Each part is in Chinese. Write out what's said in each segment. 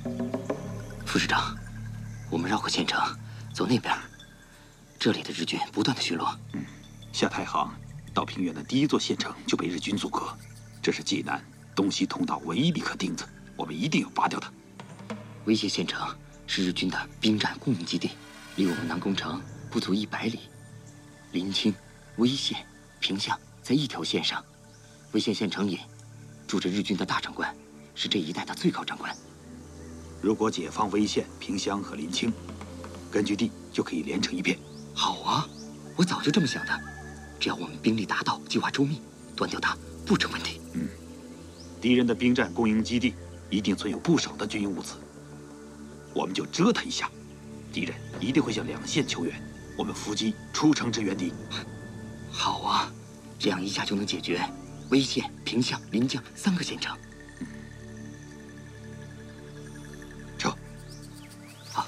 副师长，我们绕过县城，走那边。这里的日军不断的巡逻。 下太行到平原的第一座县城就被日军阻隔，这是济南东西通道唯一的一颗钉子，我们一定要拔掉它。 威县县城是日军的兵站供应基地，离我们南宫城不足100里。临清、威县、平乡在一条线上。威县县城里住着日军的大长官，是这一带的最高长官。 如果解放威县、平乡和临清，根据地就可以连成一片。 好啊，我早就这么想的。只要我们兵力达到，计划周密，断掉它不成问题。 敌人的兵站供应基地一定存有不少的军用物资，我们就折腾一下，敌人一定会向两县求援，我们伏击出城支援敌。 好啊，这样一下就能解决威县、平乡、临江3个县城。 撤。 好。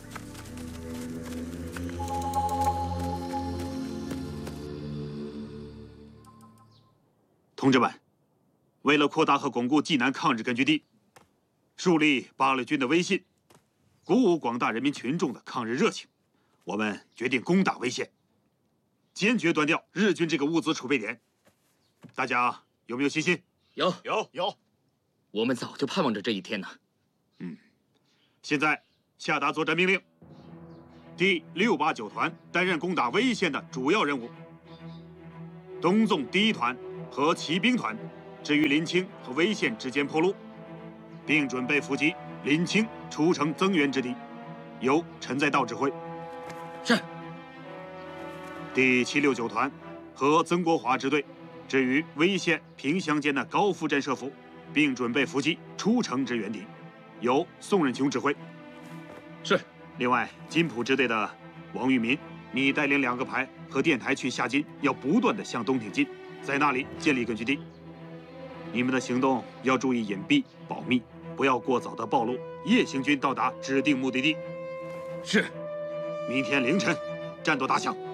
同志们，为了扩大和巩固济南抗日根据地，树立八路军的威信，鼓舞广大人民群众的抗日热情，我们决定攻打威县，坚决断掉日军这个物资储备点。大家有没有信心？ 有。 我们早就盼望着这一天呢。 现在下达作战命令，第689团担任攻打威县的主要任务，东纵第1团和骑兵团置于临清和威县之间破路，并准备伏击临清出城增援之地，由陈在道指挥。 是。 第769团和曾国华支队置于威县、平乡间的高伏阵设伏，并准备伏击出城支援敌，由宋任穷指挥。 是。 另外，金浦支队的王玉民，你带领2个排和电台去下金，要不断的向东挺进，在那里建立根据地。你们的行动要注意隐蔽保密，不要过早的暴露，夜行军到达指定目的地。 是。 明天凌晨，战斗打响。